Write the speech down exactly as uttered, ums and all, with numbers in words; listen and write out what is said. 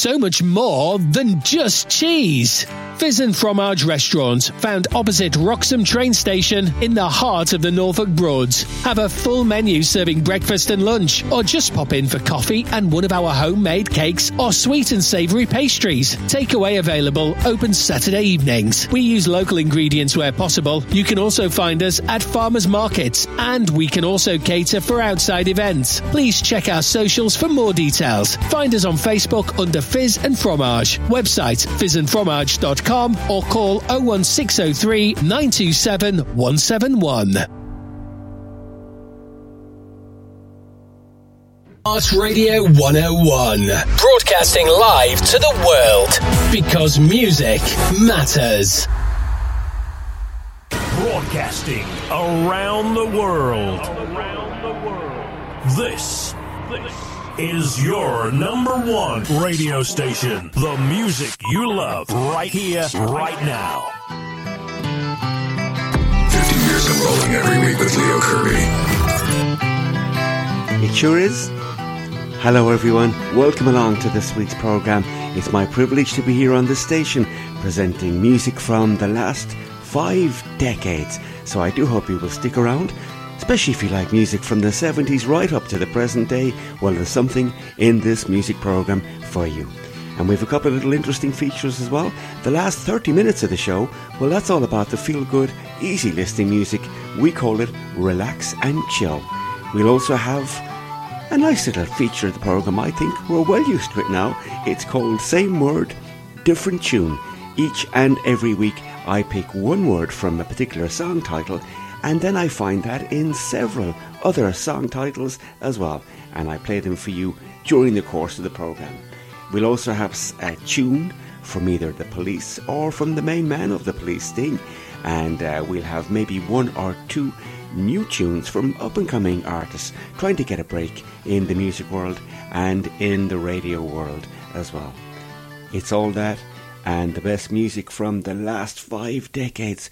so much more than just cheese. Fizz and Fromage Restaurant, found opposite Wroxham train station in the heart of the Norfolk Broads. Have a full menu serving breakfast and lunch, or just pop in for coffee and one of our homemade cakes or sweet and savoury pastries. Takeaway available, open Saturday evenings. We use local ingredients where possible. You can also find us at farmers markets, and we can also cater for outside events. Please check our socials for more details. Find us on Facebook under Fizz and Fromage. Website fizz and fromage dot com or call oh one six oh three, nine two seven, one seven one. Art Radio one oh one. Broadcasting live to the world. Because music matters. Broadcasting around the world. This is your number one radio station. The music you love right here, right now. fifty years of rolling every week with Leo Kirby. It sure is. Hello everyone, welcome along to this week's programme. It's my privilege to be here on this station presenting music from the last five decades. So I do hope you will stick around, especially if you like music from the seventies right up to the present day. Well, there's something in this music programme for you. And we have a couple of little interesting features as well. The last thirty minutes of the show, well, that's all about the feel-good, easy listening music. We call it Relax and Chill. We'll also have a nice little feature of the programme. I think we're well used to it now. It's called Same Word, Different Tune. Each and every week I pick one word from a particular song title, and then I find that in several other song titles as well, and I play them for you during the course of the programme. We'll also have a tune from either the Police or from the main man of the Police, Sting, and uh, we'll have maybe one or two new tunes from up-and-coming artists trying to get a break in the music world and in the radio world as well. It's all that and the best music from the last five decades